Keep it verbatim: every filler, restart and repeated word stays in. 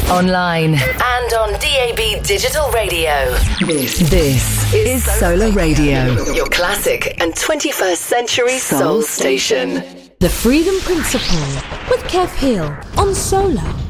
online, and on D A B Digital Radio. This, this is Solar Radio, your classic and twenty-first century soul station. The Freedom Principle with Kev Hill on Solar.